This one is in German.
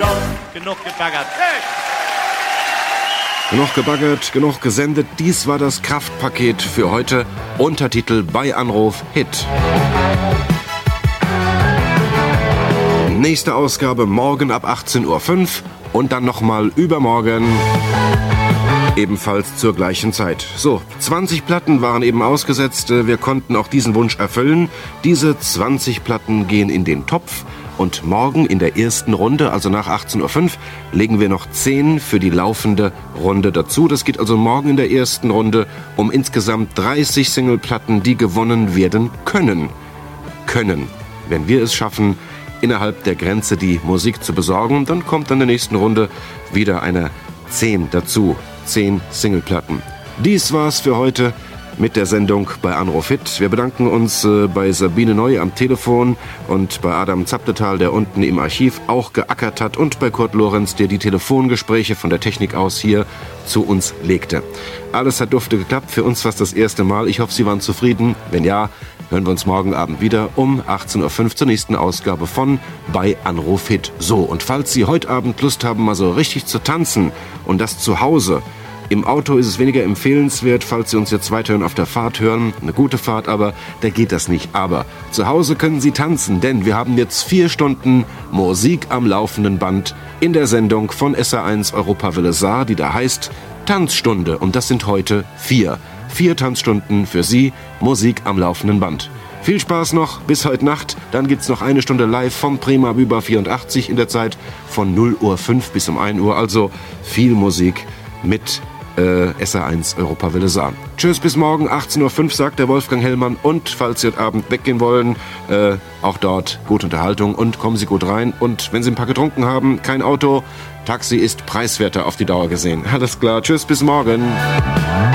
Genug gebaggert. Genug gebaggert, genug gesendet. Dies war das Kraftpaket für heute. Untertitel bei Anruf Hit. Nächste Ausgabe morgen ab 18.05 Uhr und dann nochmal übermorgen. Ebenfalls zur gleichen Zeit. So, 20 Platten waren eben ausgesetzt. Wir konnten auch diesen Wunsch erfüllen. Diese 20 Platten gehen in den Topf. Und morgen in der ersten Runde, also nach 18.05 Uhr, legen wir noch 10 für die laufende Runde dazu. Das geht also morgen in der ersten Runde um insgesamt 30 Singleplatten, die gewonnen werden können. Wenn wir es schaffen, innerhalb der Grenze die Musik zu besorgen, dann kommt in der nächsten Runde wieder eine 10 dazu. 10 Singleplatten. Dies war's für heute mit der Sendung bei Anruf Hit. Wir bedanken uns bei Sabine Neu am Telefon und bei Adam Zaptetal, der unten im Archiv auch geackert hat, und bei Kurt Lorenz, der die Telefongespräche von der Technik aus hier zu uns legte. Alles hat dufte geklappt. Für uns war es das erste Mal. Ich hoffe, Sie waren zufrieden. Wenn ja, hören wir uns morgen Abend wieder um 18.05 Uhr zur nächsten Ausgabe von bei Anruf Hit. So, und falls Sie heute Abend Lust haben, mal so richtig zu tanzen und das zu Hause. Im Auto ist es weniger empfehlenswert, falls Sie uns jetzt weiterhin auf der Fahrt hören. Eine gute Fahrt, aber da geht das nicht. Aber zu Hause können Sie tanzen, denn wir haben jetzt 4 Stunden Musik am laufenden Band in der Sendung von SA1 Europawelle Saar, die da heißt Tanzstunde. Und das sind heute 4. 4 Tanzstunden für Sie, Musik am laufenden Band. Viel Spaß noch bis heute Nacht. Dann gibt's noch eine Stunde live vom Prima Büber 84 in der Zeit von 0.05 Uhr bis um 1 Uhr. Also viel Musik mit SA1 Europawelle Saar. Tschüss, bis morgen, 18.05 Uhr, sagt der Wolfgang Hellmann. Und falls Sie heute Abend weggehen wollen, auch dort gute Unterhaltung und kommen Sie gut rein. Und wenn Sie ein paar getrunken haben, kein Auto, Taxi ist preiswerter auf die Dauer gesehen. Alles klar, tschüss, bis morgen.